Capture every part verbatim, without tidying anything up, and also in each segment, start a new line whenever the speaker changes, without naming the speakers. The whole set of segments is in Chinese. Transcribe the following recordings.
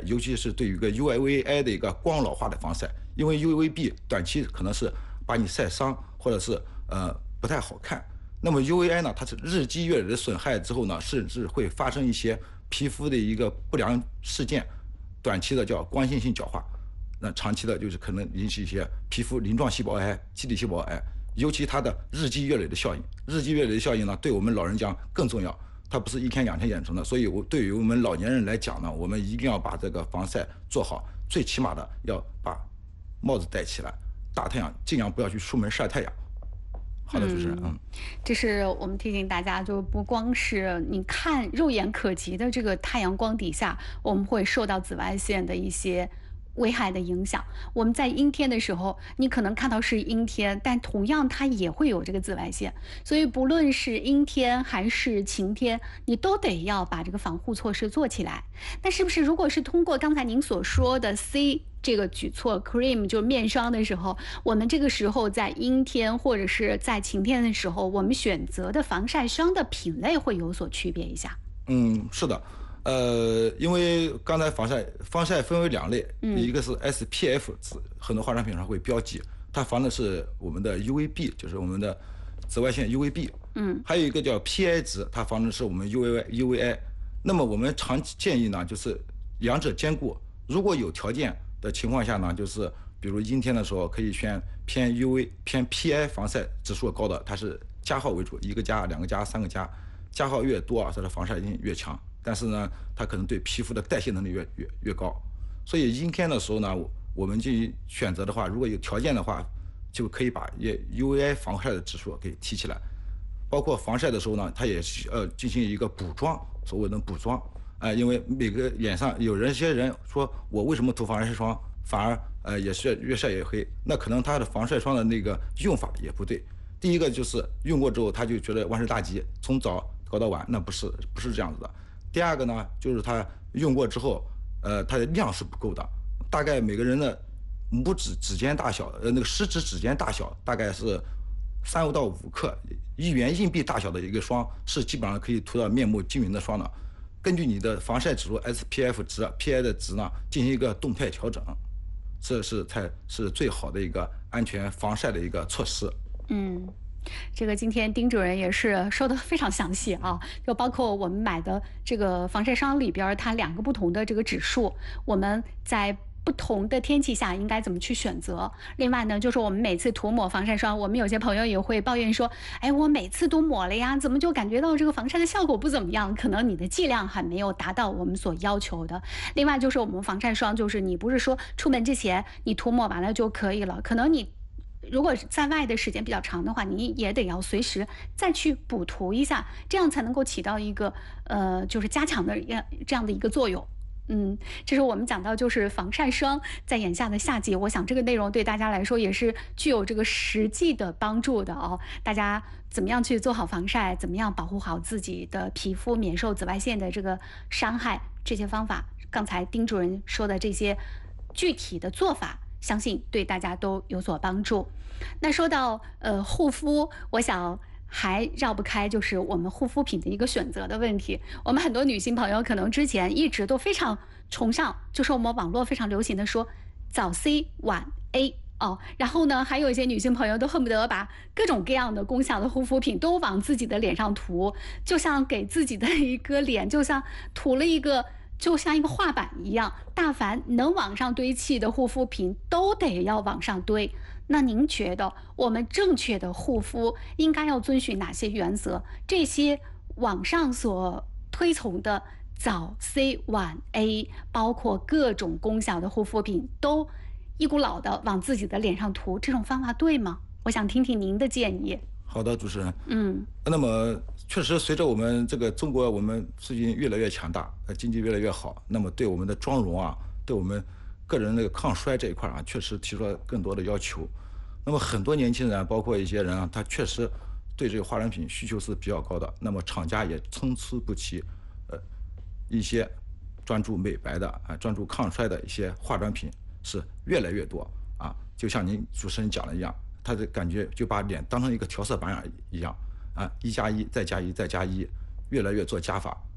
尤其是对于一个 U V A 的一个光老化的防晒，因为 U V B 短期可能是把你晒伤，或者是呃不太好看。那么 U V I 呢，它是日积月累的损害之后呢，甚至会发生一些皮肤的一个不良事件，短期的叫光线性角化，那长期的就是可能引起一些皮肤鳞状细胞癌、基底细胞癌，尤其它的日积月累的效应，日积月累的效应呢，对我们老人讲更重要。它不是一天两天养成的，所以我对于我们老年人来讲呢，我们一定要把这个防晒做好，最起码的要把帽子戴起来，大太阳尽量不要去出门晒太阳。好的，主持人，嗯，
这是我们提醒大家，就不光是你看肉眼可及的这个太阳光底下，我们会受到紫外线的一些危害的影响。我们在阴天的时候，你可能看到是阴天，但同样它也会有这个紫外线。所以不论是阴天还是晴天，你都得要把这个防护措施做起来。那是不是如果是通过刚才您所说的 C 这个举措 cream 就是面霜的时候，我们这个时候在阴天或者是在晴天的时候，我们选择的防晒霜的品类会有所区别一下？
嗯，是的。呃，因为刚才防晒防晒分为两类，嗯、一个是 S P F 值，很多化妆品上会标记，它防的是我们的 U V B， 就是我们的紫外线 U V B。嗯，还有一个叫 P I 值，它防的是我们 U V U V I。那么我们常建议呢，就是两者兼顾。如果有条件的情况下呢，就是比如阴天的时候，可以选偏 U V 偏 P I 防晒指数高的，它是加号为主，一个加、两个加、三个加，加号越多啊，它的防晒性越强。但是呢，它可能对皮肤的代谢能力越越越高，所以阴天的时候呢，我们进行选择的话，如果有条件的话，就可以把 U V I 防晒的指数给提起来。包括防晒的时候呢，它也是呃进行一个补妆，所谓的补妆，啊、呃，因为每个脸上有人些人说我为什么涂防晒霜反而呃也是越晒越黑，那可能他的防晒霜的那个用法也不对。第一个就是用过之后他就觉得万事大吉，从早搞到晚，那不是不是这样子的。第二个呢，就是它用过之后，呃，它的量是不够的，大概每个人的拇指指尖大小，呃，那个食指指尖大小大概是三到五克，一元硬币大小的一个霜是基本上可以涂到面目均匀的霜的。根据你的防晒指数 S P F 值、P I 的值呢，进行一个动态调整，这是才是最好的一个安全防晒的一个措施。
嗯。这个今天丁主任也是说的非常详细啊，就包括我们买的这个防晒霜里边，它两个不同的这个指数，我们在不同的天气下应该怎么去选择。另外呢，就是我们每次涂抹防晒霜，我们有些朋友也会抱怨说，哎，我每次都抹了呀，怎么就感觉到这个防晒的效果不怎么样？可能你的剂量还没有达到我们所要求的。另外就是我们防晒霜，就是你不是说出门之前你涂抹完了就可以了，可能你如果在外的时间比较长的话，你也得要随时再去补涂一下，这样才能够起到一个呃，就是加强的这样的一个作用。嗯，这是我们讲到就是防晒霜在眼下的夏季，我想这个内容对大家来说也是具有这个实际的帮助的哦。大家怎么样去做好防晒，怎么样保护好自己的皮肤免受紫外线的这个伤害，这些方法，刚才丁主任说的这些具体的做法，相信对大家都有所帮助。那说到呃护肤，我想还绕不开就是我们护肤品的一个选择的问题。我们很多女性朋友可能之前一直都非常崇尚，就是我们网络非常流行的说早 C 晚 A 哦，然后呢，还有一些女性朋友都恨不得把各种各样的功效的护肤品都往自己的脸上涂，就像给自己的一个脸，就像涂了一个。就像一个画板一样，大凡能往上堆砌的护肤品都得要往上堆。那您觉得我们正确的护肤应该要遵循哪些原则？这些网上所推崇的早 C 晚 A， 包括各种功效的护肤品都一股脑的往自己的脸上涂，这种方法对吗？我想听听您的建议。
好的，主持人。
嗯，
那么确实，随着我们这个中国，我们最近越来越强大，呃，经济越来越好，那么对我们的妆容啊，对我们个人那个抗衰这一块啊，确实提出了更多的要求。那么很多年轻人，包括一些人啊，他确实对这个化妆品需求是比较高的，那么厂家也参差不齐，呃，一些专注美白的啊，专注抗衰的一些化妆品是越来越多啊，就像您主持人讲的一样。他的感觉就把脸当成一个调色板一样啊，一加一再加一再加一，越来越做加法。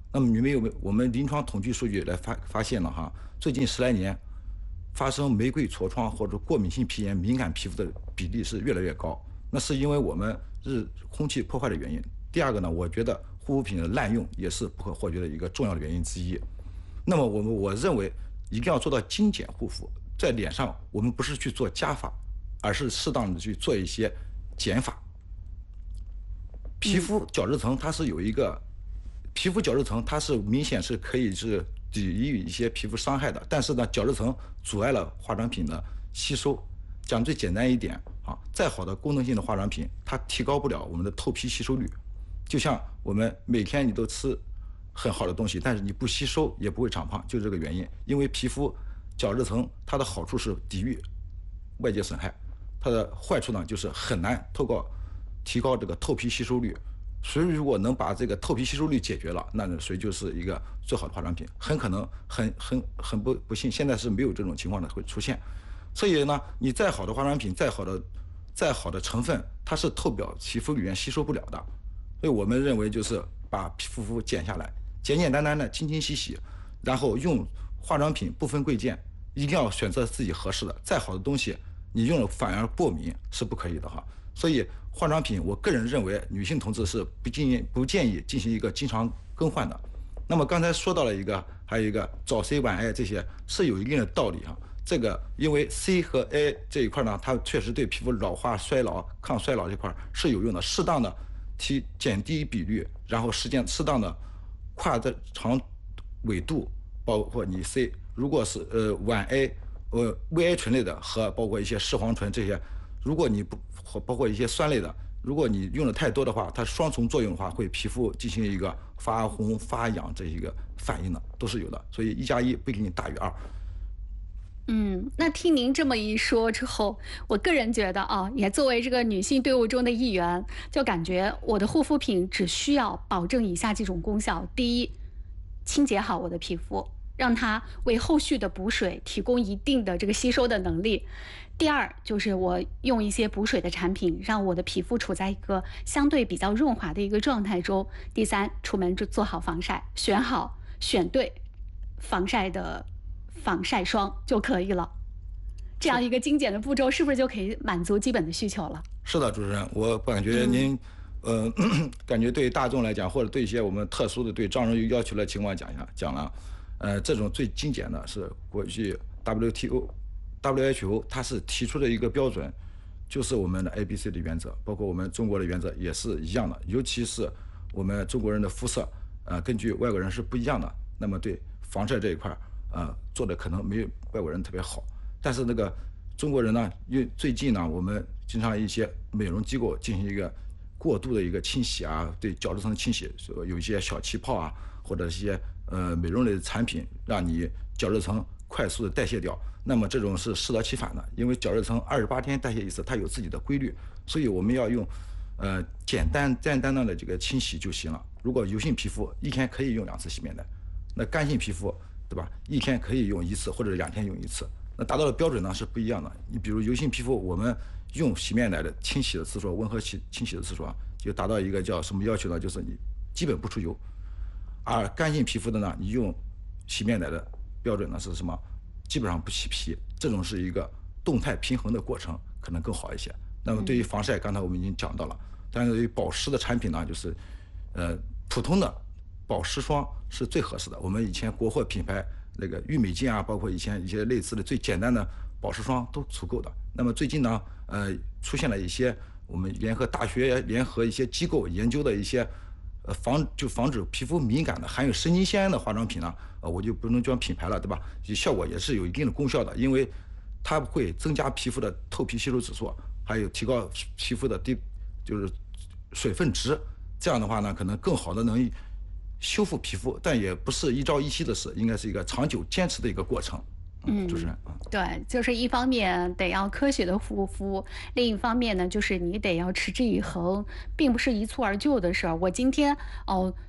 那么你们有没有我们临床统计数据来发发现了哈，最近十来年发生玫瑰痤疮或者过敏性皮炎敏感皮肤的比例是越来越高，那是因为我们日空气破坏的原因。第二个呢，我觉得护肤品的滥用也是不可或缺的一个重要的原因之一。那么我们我认为一定要做到精简护肤，在脸上我们不是去做加法，而是适当的去做一些减法。皮肤角质层它是有一个，皮肤角质层它是明显是可以是抵御一些皮肤伤害的，但是呢，角质层阻碍了化妆品的吸收。讲最简单一点啊，再好的功能性的化妆品，它提高不了我们的透皮吸收率。就像我们每天你都吃很好的东西，但是你不吸收也不会长胖，就是这个原因。因为皮肤角质层它的好处是抵御外界损害，它的坏处呢就是很难透过提高这个透皮吸收率。谁如果能把这个透皮吸收率解决了，那谁就是一个最好的化妆品。很可能很很很不不幸，现在是没有这种情况的会出现。所以呢，你再好的化妆品，再好的再好的成分，它是透表皮肤里面吸收不了的。所以我们认为就是把皮肤减下来，简简单单的清清洗洗，然后用化妆品不分贵贱，一定要选择自己合适的。再好的东西你用了反而过敏是不可以的哈。所以化妆品我个人认为女性同志是不建议不建议进行一个经常更换的。那么刚才说到了一个，还有一个早 C 晚 A 这些是有一定的道理哈。这个因为 C 和 A 这一块呢，它确实对皮肤老化、衰老、抗衰老这块是有用的，适当的提减低比率，然后时间适当的跨的长纬度，包括你 C， 如果是呃晚 A， 呃 V A 醇类的和包括一些视黄醇这些，如果你不包括一些酸类的，如果你用的太多的话，它双重作用的话，会皮肤进行一个发红、发痒这一个反应的，都是有的。所以一加一不一定大于二。
嗯，那听您这么一说之后，我个人觉得啊，也作为这个女性队伍中的一员，就感觉我的护肤品只需要保证以下几种功效：第一，清洁好我的皮肤，让它为后续的补水提供一定的这个吸收的能力；第二，就是我用一些补水的产品，让我的皮肤处在一个相对比较润滑的一个状态中；第三，出门就做好防晒，选好选对防晒的防晒霜就可以了。这样一个精简的步骤，是不是就可以满足基本的需求了？
是的，主持人，我感觉您，嗯、呃，感觉对大众来讲，或者对一些我们特殊的对妆容有要求的情况讲一下讲了，呃，这种最精简的是国际 W T O、W H O 它是提出的一个标准，就是我们的 A B C 的原则，包括我们中国的原则也是一样的，尤其是我们中国人的肤色，呃，根据外国人是不一样的。那么对防晒这一块，呃，做的可能没有外国人特别好。但是那个中国人呢，因为最近呢，我们经常一些美容机构进行一个过度的一个清洗啊，对角质层清洗，有一些小气泡啊，或者一些呃美容类的产品，让你角质层快速的代谢掉。那么这种是适得其反的，因为角质层二十八天代谢一次，它有自己的规律，所以我们要用呃简单简单的这个清洗就行了。如果油性皮肤一天可以用两次洗面奶，那干性皮肤对吧，一天可以用一次或者两天用一次。那达到的标准呢是不一样的。你比如油性皮肤，我们用洗面奶的清洗的次数，温和清清洗的次数啊，就达到一个叫什么要求呢？就是你基本不出油。而干性皮肤的呢，你用洗面奶的标准呢是什么？基本上不起皮。这种是一个动态平衡的过程，可能更好一些。那么对于防晒，刚才我们已经讲到了。但是对于保湿的产品呢，就是呃普通的保湿霜是最合适的。我们以前国货品牌那个郁美净啊，包括以前一些类似的最简单的保湿霜都足够的。那么最近呢，呃，出现了一些我们联合大学、联合一些机构研究的一些，呃，防就防止皮肤敏感的含有神经酰胺的化妆品呢，呃，我就不能讲品牌了，对吧？效果也是有一定的功效的，因为它会增加皮肤的透皮吸收指数，还有提高皮肤的低就是水分值。这样的话呢，可能更好的能修复皮肤，但也不是一朝一夕的事，应该是一个长久坚持的一个过程。嗯，主持人，
对，就是一方面得要科学的护肤，另一方面呢，就是你得要持之以恒，并不是一蹴而就的事儿。我今天哦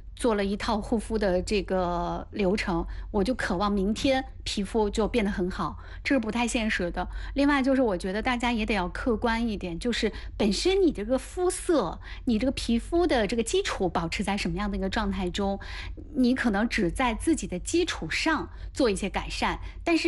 做了一套护肤的这个流程，我就渴望明天皮肤就变得很好，这是不太现实的。另外就是我觉得大家也得要客观一点，就是本身你这个肤色，你这个皮肤的这个基础保持在什么样的一个状态中，你可能只在自己的基础上做一些改善，但是